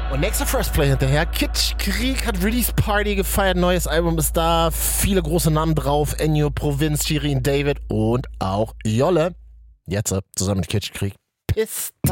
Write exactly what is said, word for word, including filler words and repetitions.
Und nächster First Play hinterher. Kitsch Krieg hat Release Party gefeiert. Neues Album ist da. Viele große Namen drauf. Ennio, Provinz, Shirin David und auch Jolle. Jetzt zusammen mit Kitsch Krieg. Pist.